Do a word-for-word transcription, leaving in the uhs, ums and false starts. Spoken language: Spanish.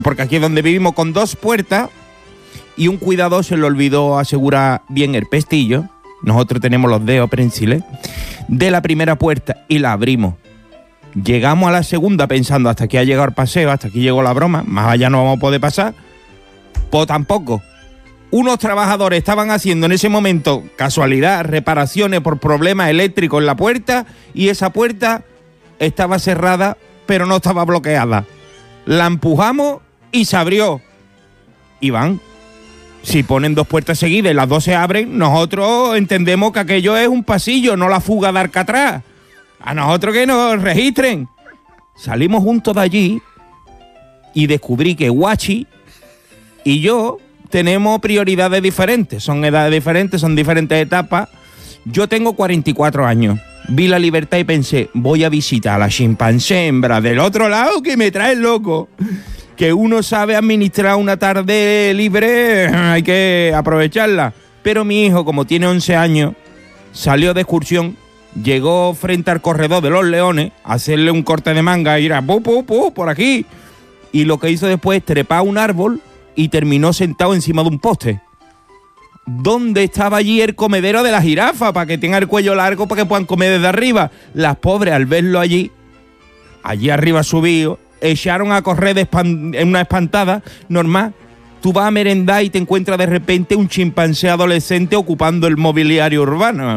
porque aquí es donde vivimos, con dos puertas, y un cuidador se le olvidó asegurar bien el pestillo. Nosotros tenemos los dedos prensiles de la primera puerta y la abrimos. Llegamos a la segunda pensando, hasta aquí ha llegado el paseo, hasta aquí llegó la broma, más allá no vamos a poder pasar. Pues tampoco. Unos trabajadores estaban haciendo en ese momento, casualidad, reparaciones por problemas eléctricos en la puerta, y esa puerta estaba cerrada, pero no estaba bloqueada. La empujamos y se abrió. Iván, si ponen dos puertas seguidas y las dos se abren, nosotros entendemos que aquello es un pasillo, no la fuga de Alcatraz. A nosotros que nos registren. Salimos juntos de allí y descubrí que Guachi y yo tenemos prioridades diferentes. Son edades diferentes, son diferentes etapas. Yo tengo cuarenta y cuatro años. Vi la libertad y pensé, voy a visitar a la chimpancé hembra del otro lado que me trae loco. Que uno sabe administrar una tarde libre, hay que aprovecharla. Pero mi hijo, como tiene once años, salió de excursión, llegó frente al corredor de los leones, a hacerle un corte de manga y ir a pu, pu, pu, por aquí. Y lo que hizo después es trepar a un árbol y terminó sentado encima de un poste. ¿Dónde estaba allí el comedero de la jirafa? Para que tenga el cuello largo, para que puedan comer desde arriba. Las pobres, al verlo allí, allí arriba subido, echaron a correr de espan- en una espantada. Normal, tú vas a merendar y te encuentras de repente un chimpancé adolescente ocupando el mobiliario urbano.